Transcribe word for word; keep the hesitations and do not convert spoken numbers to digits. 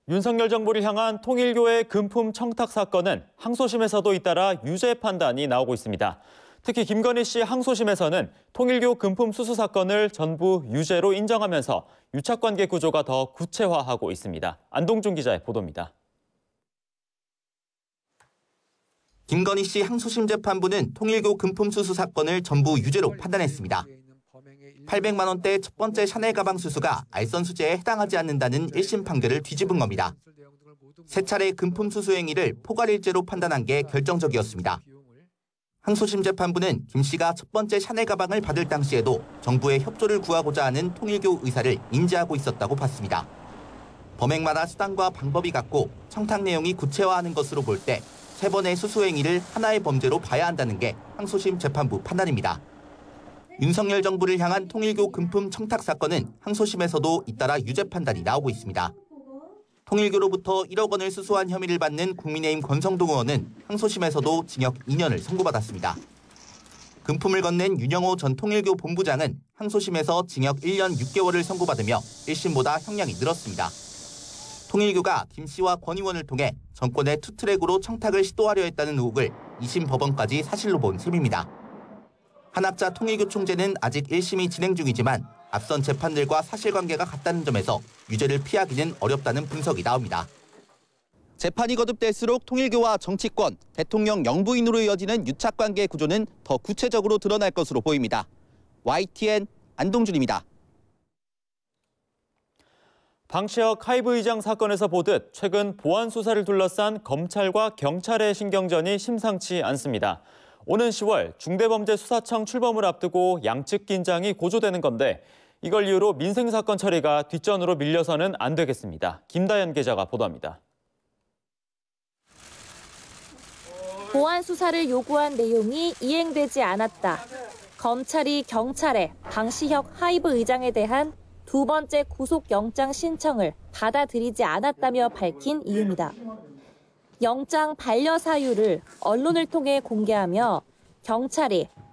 윤석열 정부를 향한 통일교의 금품 청탁 사건은 항소심에서도 잇따라 유죄 판단이 나오고 있습니다. 특히 김건희 씨 항소심에서는 통일교 금품 수수 사건을 전부 유죄로 인정하면서 유착관계 구조가 더 구체화하고 있습니다. 안동준 기자의 보도입니다. 김건희 씨 항소심 재판부는 통일교 금품 수수 사건을 전부 유죄로 판단했습니다. 팔백만 원대 첫 번째 샤넬 가방 수수가 알선 수재에 해당하지 않는다는 일 심 판결을 뒤집은 겁니다. 세 차례 금품 수수 행위를 포괄일죄로 판단한 게 결정적이었습니다. 항소심 재판부는 김 씨가 첫 번째 샤넬 가방을 받을 당시에도 정부의 협조를 구하고자 하는 통일교 의사를 인지하고 있었다고 봤습니다. 범행마다 수단과 방법이 같고 청탁 내용이 구체화하는 것으로 볼 때 세 번의 수수 행위를 하나의 범죄로 봐야 한다는 게 항소심 재판부 판단입니다. 윤석열 정부를 향한 통일교 금품 청탁 사건은 항소심에서도 잇따라 유죄 판단이 나오고 있습니다. 통일교로부터 일억 원을 수수한 혐의를 받는 국민의힘 권성동 의원은 항소심에서도 징역 이 년을 선고받았습니다. 금품을 건넨 윤영호 전 통일교 본부장은 항소심에서 징역 일 년 육 개월을 선고받으며 일 심보다 형량이 늘었습니다. 통일교가 김 씨와 권 의원을 통해 정권의 투트랙으로 청탁을 시도하려 했다는 의혹을 이 심 법원까지 사실로 본 셈입니다. 한학자 통일교 총재는 아직 일 심이 진행 중이지만 앞선 재판들과 사실관계가 같다는 점에서 유죄를 피하기는 어렵다는 분석이 나옵니다. 재판이 거듭될수록 통일교와 정치권, 대통령 영부인으로 이어지는 유착관계 구조는 더 구체적으로 드러날 것으로 보입니다. 와이티엔 안동준입니다. 방시혁 하이브 의장 사건에서 보듯 최근 보안 수사를 둘러싼 검찰과 경찰의 신경전이 심상치 않습니다. 오는 시월 중대범죄수사청 출범을 앞두고 양측 긴장이 고조되는 건데 이걸 이유로 민생사건 처리가 뒷전으로 밀려서는 안 되겠습니다. 김다연 기자가 보도합니다. 보안 수사를 요구한 내용이 이행되지 않았다. 검찰이 경찰에 방시혁 하이브 의장에 대한 두 번째 구속영장 신청을 받아들이지 않았다며 밝힌 이유입니다. 영장 반려 사유를 언론을 통해 공개하며 경찰이